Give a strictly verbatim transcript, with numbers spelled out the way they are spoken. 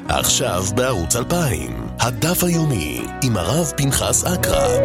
עכשיו בערוץ אלפיים, הדף היומי עם הרב פנחס אקרא.